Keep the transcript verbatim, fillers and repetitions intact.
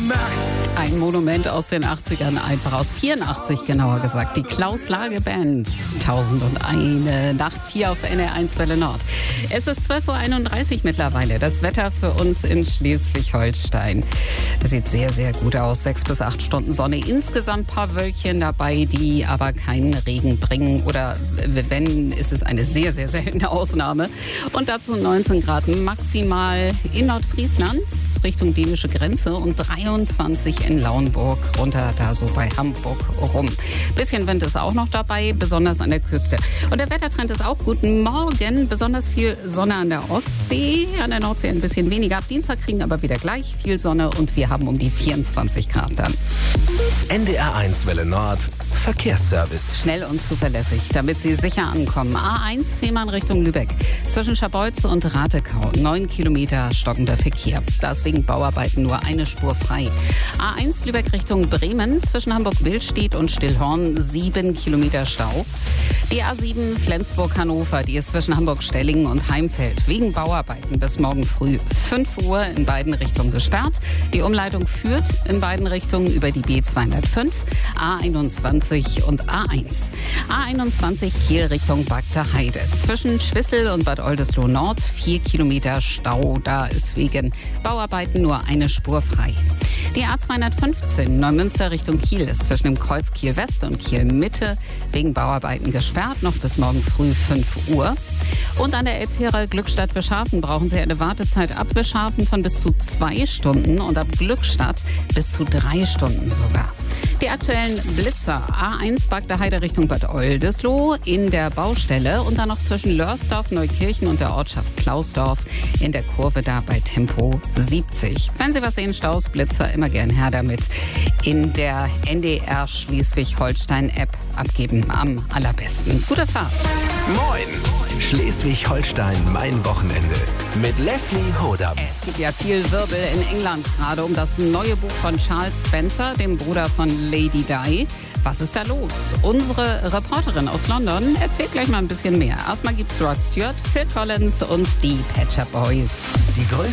gemacht. Ein Monument aus den achtzigern, einfach aus vierundachtzig genauer gesagt. Die Klaus-Lage-Band. tausendundeine Nacht hier auf N R eins Welle Nord. Es ist zwölf Uhr einunddreißig mittlerweile. Das Wetter für uns in Schleswig-Holstein. Das sieht sehr, sehr gut aus. Sechs bis acht Stunden Sonne. Insgesamt ein paar Wölkchen dabei, die aber keinen Regen bringen. Oder wenn, ist es eine sehr, sehr seltene Ausnahme. Und dazu neunzehn Grad maximal in Nordfriesland Richtung dänische Grenze und dreiundzwanzig in Lauenburg, runter da so bei Hamburg rum. Bisschen Wind ist auch noch dabei, besonders an der Küste. Und der Wettertrend ist auch gut. Morgen besonders viel Sonne an der Ostsee, an der Nordsee ein bisschen weniger. Ab Dienstag kriegen aber wieder gleich viel Sonne und wir haben um die vierundzwanzig Grad dann. N D R eins Welle Nord, Verkehrsservice. Schnell und zuverlässig, damit Sie sicher ankommen. A eins Fehmarn Richtung Lübeck. Zwischen Scharbeutz und Ratekau. Neun Kilometer stockender Verkehr. Da ist wegen Bauarbeiten nur eine Spur frei. A eins Lübeck Richtung Bremen. Zwischen Hamburg-Wildstedt und Stillhorn. Sieben Kilometer Stau. Die A sieben Flensburg-Hannover. Die ist zwischen Hamburg-Stellingen und Heimfeld. Wegen Bauarbeiten bis morgen früh fünf Uhr in beiden Richtungen gesperrt. Die Umleitung führt in beiden Richtungen über die B zweihundertfünf, A einundzwanzig und A eins. A einundzwanzig Kiel Richtung Bagter Heide. Zwischen Schwissel und Bad Oldesloe Nord vier Kilometer Stau. Da ist wegen Bauarbeiten nur eine Spur frei. Die A zweihundertfünfzehn Neumünster Richtung Kiel ist zwischen dem Kreuz Kiel West und Kiel Mitte wegen Bauarbeiten gesperrt, noch bis morgen früh fünf Uhr. Und an der Elbfähre Glückstadt-Wischhafen brauchen Sie eine Wartezeit ab Wischhafen von bis zu zwei Stunden und ab Glückstadt bis zu drei Stunden sogar. Die aktuellen Blitzer A eins Bagter Heide Richtung Bad Oldesloe in der Baustelle und dann noch zwischen Lörsdorf, Neukirchen und der Ortschaft Klausdorf in der Kurve da bei Tempo siebzig. Wenn Sie was sehen, Staus, Blitzer, immer gern her damit in der N D R Schleswig-Holstein-App abgeben. Am allerbesten. Gute Fahrt. Moin! Schleswig-Holstein, mein Wochenende. Mit Leslie Hodam. Es gibt ja viel Wirbel in England gerade um das neue Buch von Charles Spencer, dem Bruder von Lady Di. Was ist da los? Unsere Reporterin aus London erzählt gleich mal ein bisschen mehr. Erstmal gibt's Rod Stewart, Phil Collins und die Pet Shop Boys. Die größte